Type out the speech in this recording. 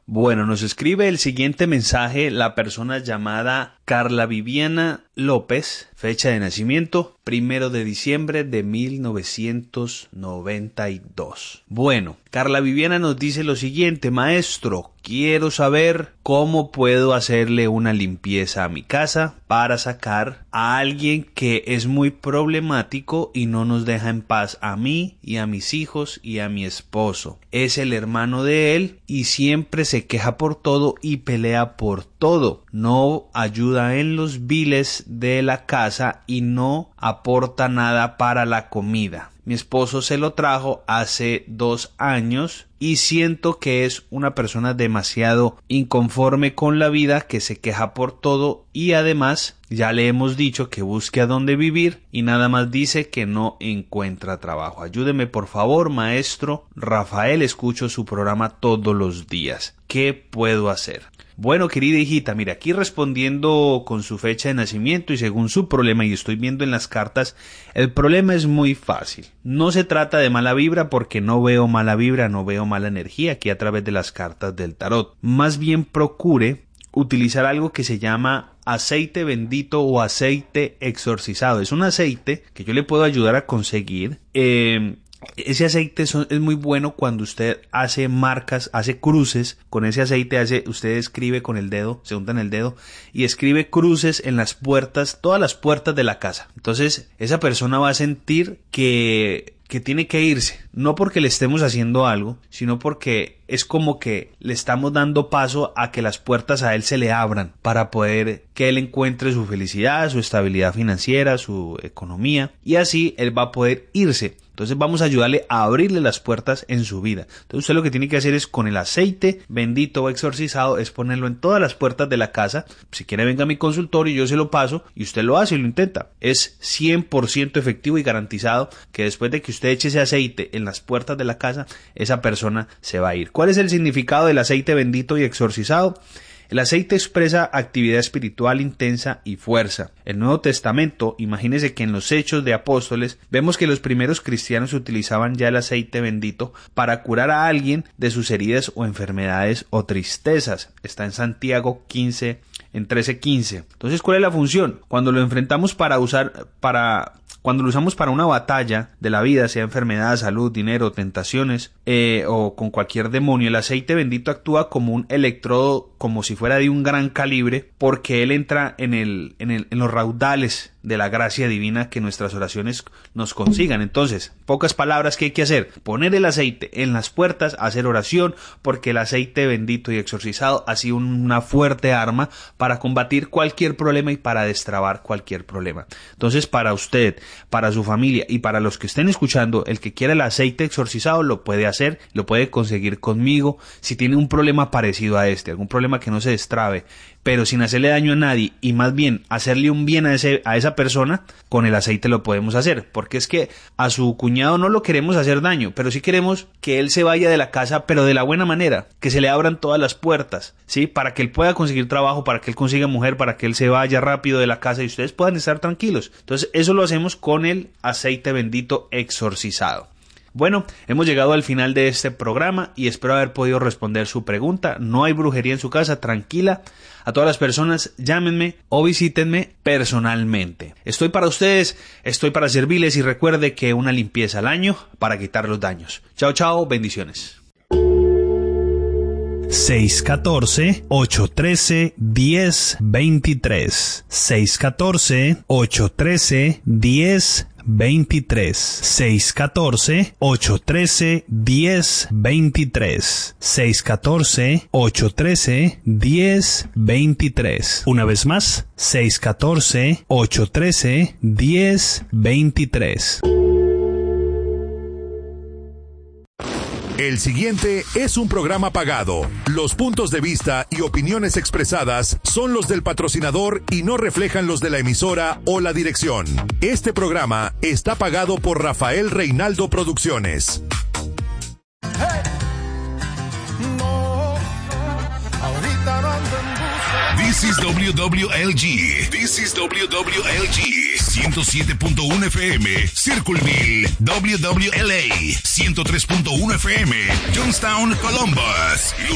Bueno, nos escribe el siguiente mensaje la persona llamada Carla Viviana López, fecha de nacimiento 1 de diciembre de 1992. Bueno, Carla Viviana nos dice lo siguiente: maestro, quiero saber cómo puedo hacerle una limpieza a mi casa para sacar a alguien que es muy problemático y no nos deja en paz a mí y a mis hijos y a mi esposo. Es el hermano de él y siempre se queja por todo y pelea por todo. No ayuda en los biles de la casa y no aporta nada para la comida. Mi esposo se lo trajo hace 2 años y siento que es una persona demasiado inconforme con la vida, que se queja por todo y además ya le hemos dicho que busque a dónde vivir y nada más dice que no encuentra trabajo. Ayúdeme por favor, maestro Rafael, escucho su programa todos los días. ¿Qué puedo hacer? Bueno, querida hijita, mira, aquí respondiendo con su fecha de nacimiento y según su problema, y estoy viendo en las cartas, el problema es muy fácil. No se trata de mala vibra porque no veo mala vibra, no veo mala energía aquí a través de las cartas del tarot. Más bien procure utilizar algo que se llama aceite bendito o aceite exorcizado. Es un aceite que yo le puedo ayudar a conseguir. Ese aceite es muy bueno cuando usted hace marcas, hace cruces con ese aceite, usted escribe con el dedo, se unta en el dedo y escribe cruces en las puertas, todas las puertas de la casa. Entonces esa persona va a sentir que tiene que irse, no porque le estemos haciendo algo, sino porque es como que le estamos dando paso a que las puertas a él se le abran para poder que él encuentre su felicidad, su estabilidad financiera, su economía y así él va a poder irse. Entonces vamos a ayudarle a abrirle las puertas en su vida. Entonces usted lo que tiene que hacer es con el aceite bendito o exorcizado es ponerlo en todas las puertas de la casa. Si quiere venga a mi consultorio, yo se lo paso y usted lo hace y lo intenta. Es 100% efectivo y garantizado que después de que usted eche ese aceite en las puertas de la casa, esa persona se va a ir. ¿Cuál es el significado del aceite bendito y exorcizado? El aceite expresa actividad espiritual intensa y fuerza. El Nuevo Testamento, imagínese que en los Hechos de Apóstoles vemos que los primeros cristianos utilizaban ya el aceite bendito para curar a alguien de sus heridas o enfermedades o tristezas. Está en Santiago 15, en 13:15. Entonces, ¿cuál es la función? Cuando lo enfrentamos cuando lo usamos para una batalla de la vida, sea enfermedad, salud, dinero, tentaciones o con cualquier demonio, el aceite bendito actúa como un electrodo, como si fuera de un gran calibre, porque él entra en los raudales de la gracia divina que nuestras oraciones nos consigan. Entonces, pocas palabras, ¿qué hay que hacer? Poner el aceite en las puertas, hacer oración, porque el aceite bendito y exorcizado ha sido una fuerte arma para combatir cualquier problema y para destrabar cualquier problema. Entonces, para usted, para su familia y para los que estén escuchando, el que quiera el aceite exorcizado lo puede hacer, lo puede conseguir conmigo. Si tiene un problema parecido a este, algún problema que no se destrabe, pero sin hacerle daño a nadie y más bien hacerle un bien a esa persona, con el aceite lo podemos hacer, porque es que a su cuñado no lo queremos hacer daño, pero sí queremos que él se vaya de la casa, pero de la buena manera, que se le abran todas las puertas, ¿sí? Para que él pueda conseguir trabajo, para que él consiga mujer, para que él se vaya rápido de la casa y ustedes puedan estar tranquilos. Entonces eso lo hacemos con el aceite bendito exorcizado. Bueno, hemos llegado al final de este programa y espero haber podido responder su pregunta. No hay brujería en su casa, tranquila. A todas las personas, llámenme o visítenme personalmente. Estoy para ustedes, estoy para servirles y recuerde que una limpieza al año para quitar los daños. Chao, chao, bendiciones. 614-813-1023 614-813-1023 614-813-1023 614-813-1023. Una vez más, 614-813-1023. El siguiente es un programa pagado. Los puntos de vista y opiniones expresadas son los del patrocinador y no reflejan los de la emisora o la dirección. Este programa está pagado por Rafael Reinaldo Producciones. This is WWLG. This is WWLG. 107.1 FM, Circleville, WWLA. 103.1 FM, Johnstown, Columbus.